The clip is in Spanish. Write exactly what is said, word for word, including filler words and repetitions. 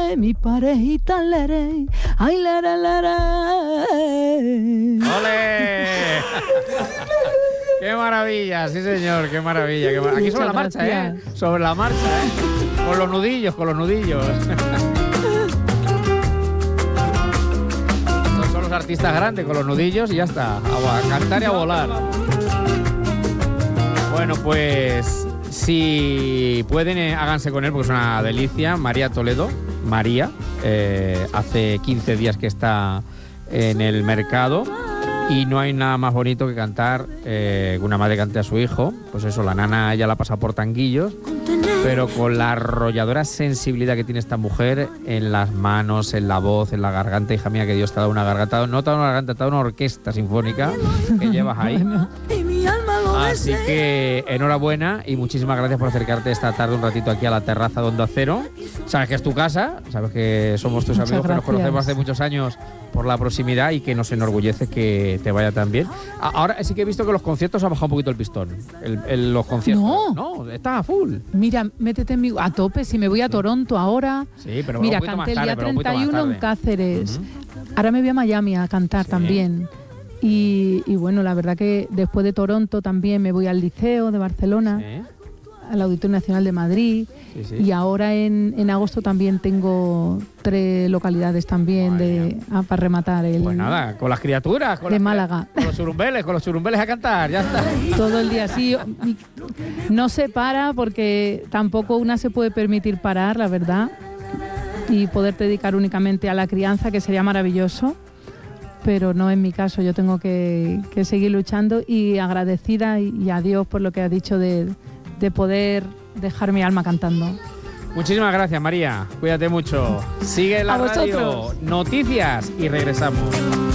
leré, mi parejita leré, ay leré, leré. ¡Ole! ¡Qué maravilla! Sí, señor, qué maravilla. Qué mar... Aquí sobre la marcha, ¿eh? Sobre la marcha, ¿eh? Con los nudillos, con los nudillos. Estos son los artistas grandes, con los nudillos y ya está. A cantar y a volar. Bueno, pues si pueden, eh, háganse con él porque es una delicia. María Toledo, María, eh, hace quince días que está en el mercado y no hay nada más bonito que cantar, eh, que una madre cante a su hijo. Pues eso, la nana ya la pasa por tanguillos, pero con la arrolladora sensibilidad que tiene esta mujer en las manos, en la voz, en la garganta. Hija mía, que Dios te ha dado una garganta, no te ha dado una garganta, te ha dado una orquesta sinfónica que llevas ahí. Así que enhorabuena y muchísimas gracias por acercarte esta tarde un ratito aquí a la terraza de Onda Cero. Sabes que es tu casa, sabes que somos tus Muchas amigos, gracias. que nos conocemos hace muchos años por la proximidad y que nos enorgullece que te vaya tan bien. Ahora sí que he visto que los conciertos ha bajado un poquito el pistón. El, el, los conciertos. No. No, está a full. Mira, métete en mi... A tope, si me voy a Toronto ahora. Sí, pero Mira, un poquito canté más tarde, el día pero un poquito treinta y uno más en tarde. Cáceres. Uh-huh. Ahora me voy a Miami a cantar Sí. también. Y, y bueno, la verdad que después de Toronto también me voy al Liceo de Barcelona, Sí. al Auditorio Nacional de Madrid. Sí, sí. Y ahora en, en agosto también tengo tres localidades también de, ah, para rematar el... Pues nada, con las criaturas, con de las, Málaga. con los churumbeles, con los churumbeles a cantar, ya está. Todo el día así. No se para porque tampoco una se puede permitir parar, la verdad, y poder dedicar únicamente a la crianza, que sería maravilloso, pero no en mi caso. Yo tengo que, que seguir luchando y agradecida y, y a Dios por lo que ha dicho de, de poder dejar mi alma cantando. Muchísimas gracias, María. Cuídate mucho. Sigue la A radio. vosotros. Noticias y regresamos.